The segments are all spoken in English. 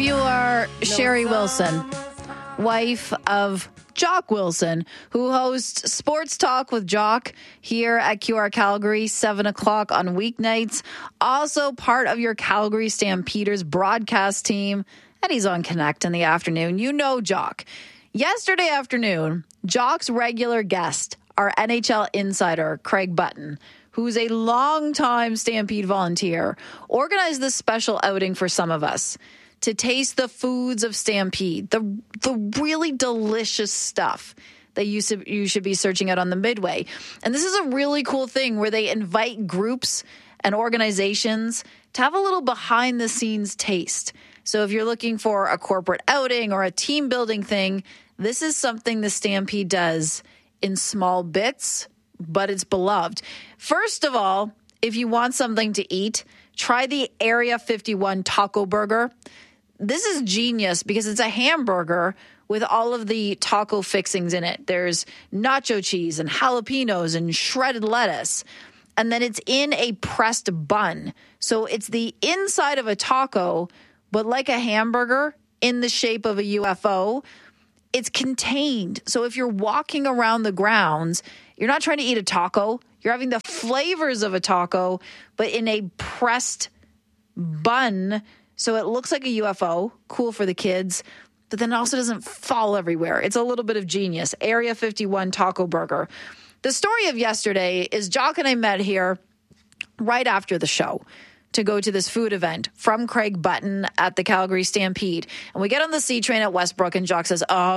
you are Sherry Wilson, wife of Jock Wilson, who hosts Sports Talk with Jock here at QR Calgary, 7 o'clock on weeknights. Also part of your Calgary Stampeders broadcast team, and he's on Connect in the afternoon. You know Jock. Yesterday afternoon, Jock's regular guest, our NHL insider, Craig Button, who's a longtime Stampede volunteer, organized this special outing for some of us to taste the foods of Stampede, the really delicious stuff that you should be searching out on the Midway. And this is a really cool thing where they invite groups and organizations to have a little behind-the-scenes taste. So if you're looking for a corporate outing or a team-building thing, this is something the Stampede does in small bits, but it's beloved. First of all, if you want something to eat, try the Area 51 Taco Burger. This is genius because it's a hamburger with all of the taco fixings in it. There's nacho cheese and jalapenos and shredded lettuce. And then it's in a pressed bun. So it's the inside of a taco, but like a hamburger in the shape of a UFO. It's contained. So if you're walking around the grounds, you're not trying to eat a taco. You're having the flavors of a taco, but in a pressed bun. So it looks like a UFO, cool for the kids, but then it also doesn't fall everywhere. It's a little bit of genius. Area 51 Taco Burger. The story of yesterday is Jock and I met here right after the show to go to this food event from Craig Button at the Calgary Stampede. And we get on the C train at Westbrook and Jock says, oh,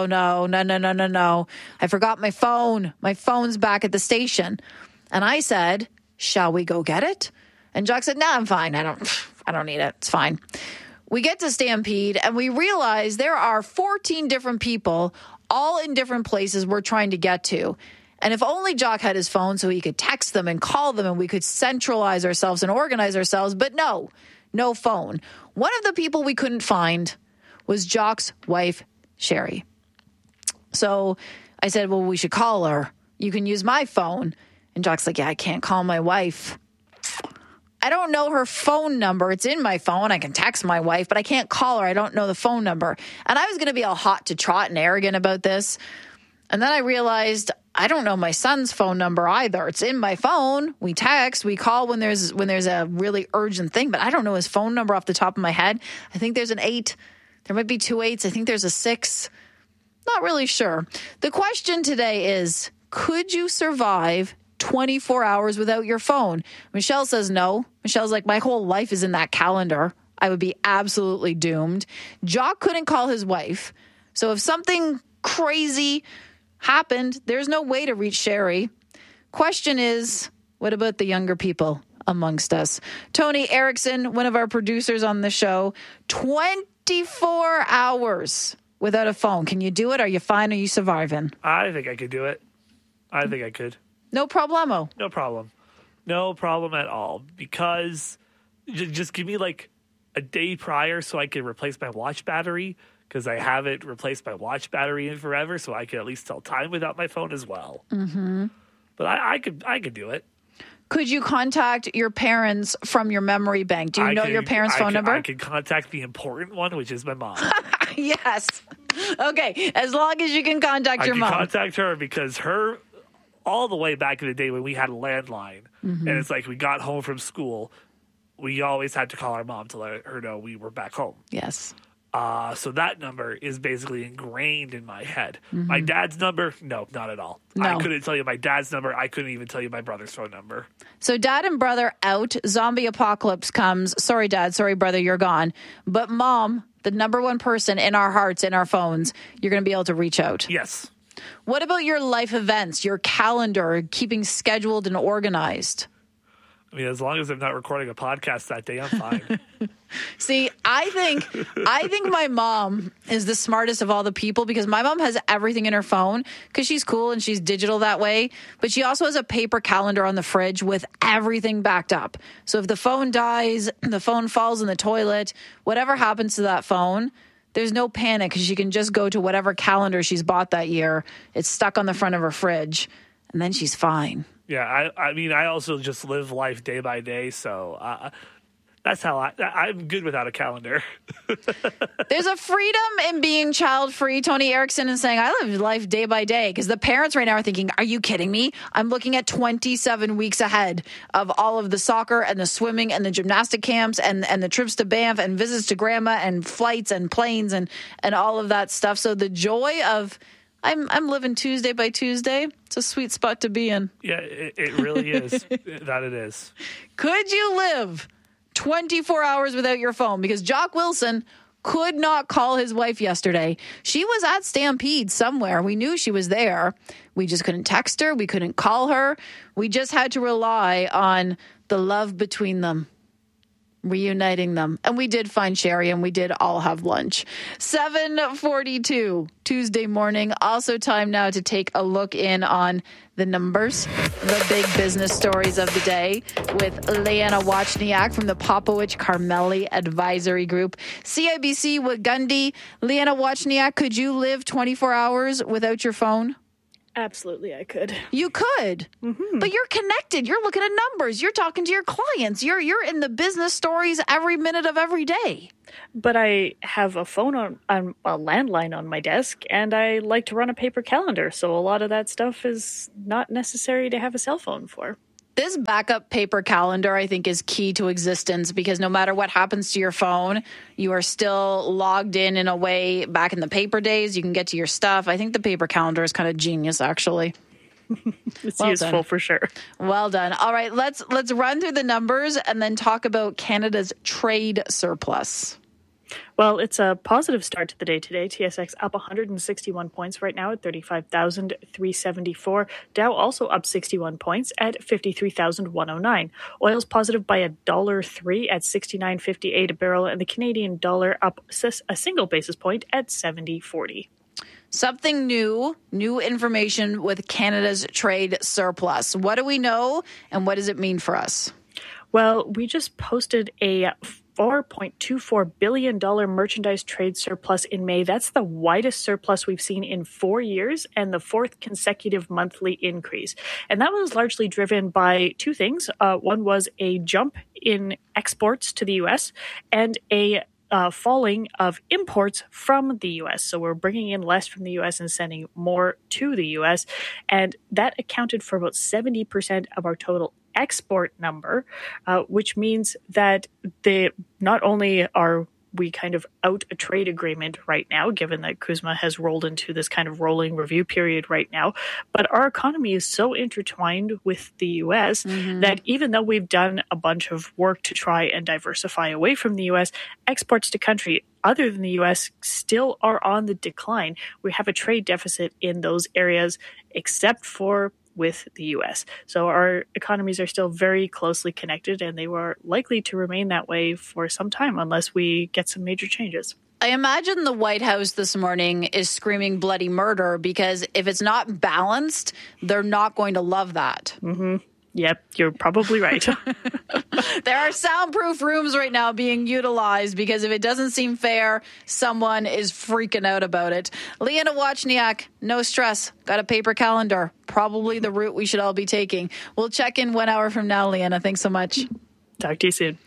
no. I forgot my phone. My phone's back at the station. And I said, shall we go get it? And Jock said, no, I'm fine. I don't need it. It's fine. We get to Stampede and we realize there are 14 different people all in different places we're trying to get to. And if only Jock had his phone so he could text them and call them and we could centralize ourselves and organize ourselves. But no phone. One of the people we couldn't find was Jock's wife, Sherry. So I said, well, we should call her. You can use my phone. And Jock's like, yeah, I can't call my wife. I don't know her phone number. It's in my phone. I can text my wife, but I can't call her. I don't know the phone number. And I was going to be all hot to trot and arrogant about this. And then I realized I don't know my son's phone number either. It's in my phone. We text, we call when there's a really urgent thing, but I don't know his phone number off the top of my head. I think there's an 8. There might be 2 8s. I think there's a 6. Not really sure. The question today is, could you survive 24 hours without your phone? Michelle says no. Michelle's like, my whole life is in that calendar. I would be absolutely doomed. Jock couldn't call his wife. So if something crazy happened, there's no way to reach Sherry. Question is, what about the younger people amongst us? Tony Erickson, one of our producers on the show, 24 hours without a phone. Can you do it? Are you fine? Are you surviving? I think I could do it. I think I could. No problemo. No problem. No problem at all. Because just give me like a day prior so I can replace my watch battery, because I haven't replaced my watch battery in forever, so I can at least tell time without my phone as well. Mm-hmm. But I could do it. Could you contact your parents from your memory bank? Do you know your parents' phone number? I can contact the important one, which is my mom. Yes. Okay, as long as you can contact your mom. I can contact her because her, all the way back in the day when we had a landline, and it's like we got home from school, we always had to call our mom to let her know we were back home. Yes. So that number is basically ingrained in my head. Mm-hmm. My dad's number? No, not at all. No. I couldn't tell you my dad's number. I couldn't even tell you my brother's phone number. So dad and brother out. Zombie apocalypse comes. Sorry, dad. Sorry, brother. You're gone. But mom, the number one person in our hearts, in our phones, you're going to be able to reach out. Yes. What about your life events, your calendar, keeping scheduled and organized? I mean, as long as I'm not recording a podcast that day, I'm fine. See, I think my mom is the smartest of all the people because my mom has everything in her phone because she's cool and she's digital that way. But she also has a paper calendar on the fridge with everything backed up. So if the phone dies, the phone falls in the toilet, whatever happens to that phone, there's no panic because she can just go to whatever calendar she's bought that year. It's stuck on the front of her fridge, and then she's fine. Yeah, I mean, I also just live life day by day, so That's how I'm good without a calendar. There's a freedom in being child-free. Tony Erickson is saying, I live life day by day, because the parents right now are thinking, are you kidding me? I'm looking at 27 weeks ahead of all of the soccer and the swimming and the gymnastic camps and the trips to Banff and visits to grandma and flights and planes and all of that stuff. So the joy of I'm living Tuesday by Tuesday. It's a sweet spot to be in. Yeah, it really is. That it is. Could you live 24 hours without your phone? Because Jock Wilson could not call his wife yesterday. She was at Stampede somewhere. We knew she was there. We just couldn't text her. We couldn't call her. We just had to rely on the love between them, reuniting them. And we did find Sherry, and we did all have lunch. 7:42 Tuesday morning. Also time now to take a look in on the numbers, the big business stories of the day with Leanna Wachniak from the Popowich Carmeli Advisory Group. CIBC Wagundi. Leanna Wachniak, could you live 24 hours without your phone? Absolutely, I could. You could, but you're connected. You're looking at numbers. You're talking to your clients. You're in the business stories every minute of every day. But I have a phone on a landline on my desk, and I like to run a paper calendar. So a lot of that stuff is not necessary to have a cell phone for. This backup paper calendar, I think, is key to existence, because no matter what happens to your phone, you are still logged in a way. Back in the paper days, you can get to your stuff. I think the paper calendar is kind of genius, actually. It's useful for sure. Well done. All right, let's run through the numbers and then talk about Canada's trade surplus. Well, it's a positive start to the day today. TSX up 161 points right now at 35,374. Dow also up 61 points at 53,109. Oil's positive by $1.03 at 69.58 a barrel, and the Canadian dollar up a single basis point at 70.40. Something new information with Canada's trade surplus. What do we know, and what does it mean for us? Well, we just posted a $4.24 billion merchandise trade surplus in May. That's the widest surplus we've seen in 4 years and the fourth consecutive monthly increase. And that was largely driven by two things. One was a jump in exports to the U.S. and a falling of imports from the U.S. So we're bringing in less from the U.S. and sending more to the U.S. And that accounted for about 70% of our total export number, which means that not only are we kind of out a trade agreement right now, given that CUSMA has rolled into this kind of rolling review period right now, but our economy is so intertwined with the U.S. that even though we've done a bunch of work to try and diversify away from the U.S., exports to country other than the U.S. still are on the decline. We have a trade deficit in those areas, except for with the U.S. So our economies are still very closely connected, and they were likely to remain that way for some time unless we get some major changes. I imagine the White House this morning is screaming bloody murder, because if it's not balanced, they're not going to love that. Yep, you're probably right. There are soundproof rooms right now being utilized, because if it doesn't seem fair, someone is freaking out about it. Leanna Wachniak, no stress. Got a paper calendar. Probably the route we should all be taking. We'll check in 1 hour from now, Leanna. Thanks so much. Talk to you soon.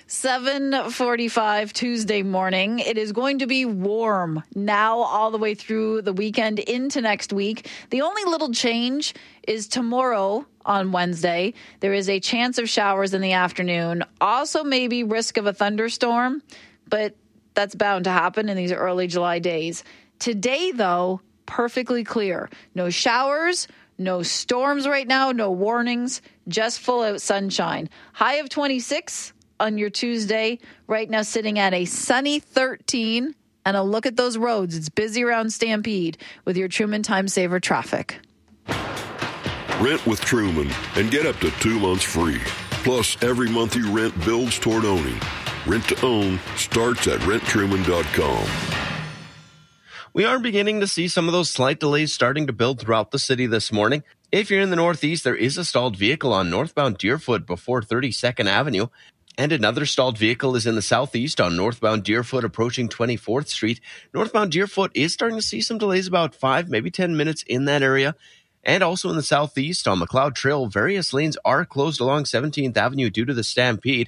7:45 Tuesday morning. It is going to be warm now all the way through the weekend into next week. The only little change is tomorrow on Wednesday. There is a chance of showers in the afternoon. Also maybe risk of a thunderstorm, but that's bound to happen in these early July days. Today, though, perfectly clear. No showers, no storms right now, no warnings, just full out sunshine. High of 26 on your Tuesday, right now sitting at a sunny 13. And a look at those roads. It's busy around Stampede with your Truman Time Saver traffic. Rent with Truman and get up to 2 months free. Plus, every month you rent builds toward owning. Rent to own starts at renttruman.com. We are beginning to see some of those slight delays starting to build throughout the city this morning. If you're in the Northeast, there is a stalled vehicle on northbound Deerfoot before 32nd Avenue. And another stalled vehicle is in the southeast on northbound Deerfoot approaching 24th Street. Northbound Deerfoot is starting to see some delays, about 5, maybe 10 minutes in that area. And also in the southeast on McLeod Trail, various lanes are closed along 17th Avenue due to the stampede.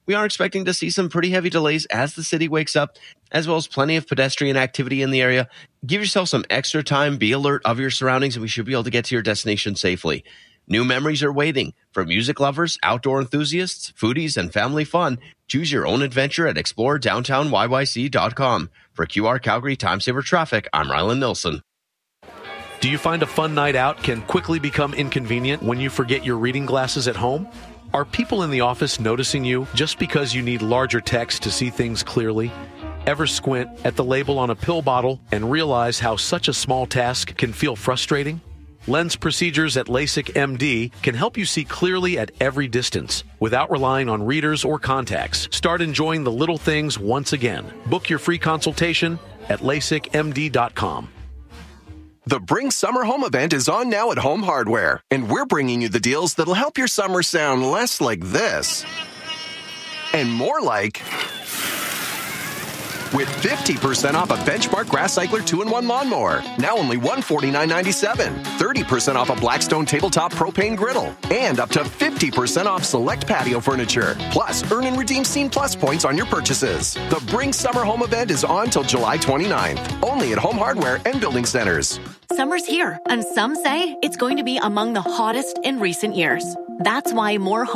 we are expecting to see some pretty heavy delays as the city wakes up, as well as plenty of pedestrian activity in the area. Give yourself some extra time, be alert of your surroundings, and we should be able to get to your destination safely. New memories are waiting. For music lovers, outdoor enthusiasts, foodies, and family fun, choose your own adventure at exploredowntownyyc.com. For QR Calgary Time Saver Traffic, I'm Rylan Nilsson. Do you find a fun night out can quickly become inconvenient when you forget your reading glasses at home? Are people in the office noticing you just because you need larger text to see things clearly? Ever squint at the label on a pill bottle and realize how such a small task can feel frustrating? Lens procedures at LASIK MD can help you see clearly at every distance without relying on readers or contacts. Start enjoying the little things once again. Book your free consultation at LASIKMD.com. The Bring Summer Home event is on now at Home Hardware, and we're bringing you the deals that'll help your summer sound less like this and more like, with 50% off a Benchmark Grass Cycler 2-in-1 lawnmower, now only $149.97, 30% off a Blackstone tabletop propane griddle, and up to 50% off select patio furniture. Plus, earn and redeem Scene Plus points on your purchases. The Bring Summer Home event is on till July 29th, only at Home Hardware and Building Centers. Summer's here, and some say it's going to be among the hottest in recent years. That's why more